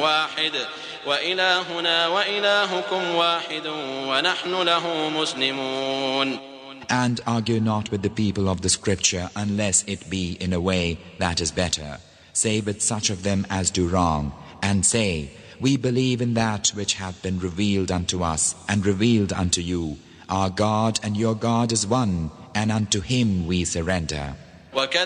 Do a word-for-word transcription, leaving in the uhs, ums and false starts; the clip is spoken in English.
واحد وإلهنا وإلهكم واحد ونحن له مسلمون. And argue not with the people of the scripture unless it be in a way that is better. Say with such of them as do wrong, and say, we believe in that which hath been revealed unto us and revealed unto you. Our God and your God is one, and unto him we surrender.